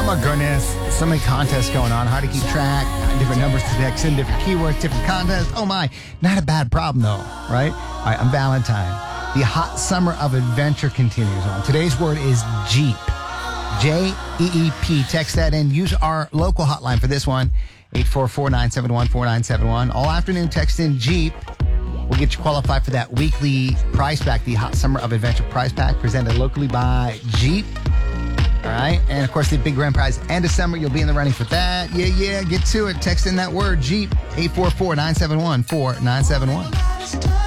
my goodness. So many contests going on. Hard to keep track. Different numbers to text in, different keywords, different contests. Oh my. Not a bad problem though, right? All right, I'm Valentine. The hot summer of adventure continues on. Today's word is Jeep. Jeep. Text that in. Use our local hotline for this one. 844-971-4971. All afternoon, text in Jeep. We'll get you qualified for that weekly prize pack, the Hot Summer of Adventure prize pack, presented locally by Jeep. All right. And, of course, the big grand prize end of summer. You'll be in the running for that. Yeah. Get to it. Text in that word, Jeep, 844-971-4971.